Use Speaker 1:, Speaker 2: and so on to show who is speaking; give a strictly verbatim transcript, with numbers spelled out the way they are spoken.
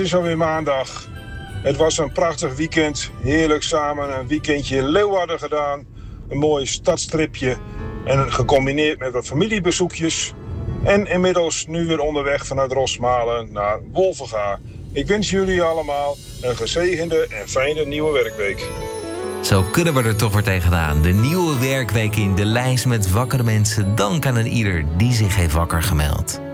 Speaker 1: is alweer maandag. Het was een prachtig weekend. Heerlijk samen een weekendje Leeuwarden gedaan. Een mooi stadstripje. En gecombineerd met wat familiebezoekjes. En inmiddels nu weer onderweg vanuit Rosmalen naar Wolvenga. Ik wens jullie allemaal een gezegende en fijne nieuwe werkweek.
Speaker 2: Zo kunnen we er toch weer tegenaan. De nieuwe werkweek in, de lijst met wakkere mensen. Dank aan een ieder die zich heeft wakker gemeld.